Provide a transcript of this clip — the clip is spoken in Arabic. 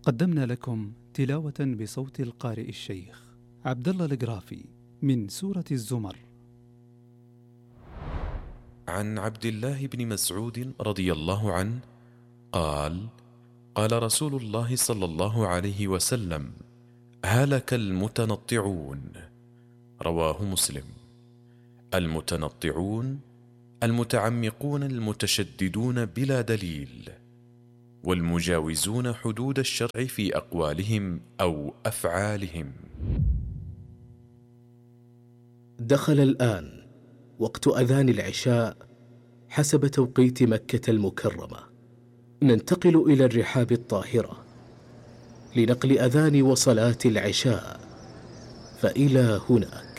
قدمنا لكم تلاوة بصوت القارئ الشيخ عبد الله القرافي من سورة الزمر. عن عبد الله بن مسعود رضي الله عنه قال: قال رسول الله صلى الله عليه وسلم: هلك المتنطعون. رواه مسلم. المتنطعون المتعمقون المتشددون بلا دليل، والمجاوزون حدود الشرع في أقوالهم أو أفعالهم. دخل الآن وقت أذان العشاء حسب توقيت مكة المكرمة. ننتقل إلى الرحاب الطاهرة لنقل أذان وصلاة العشاء، فإلى هنا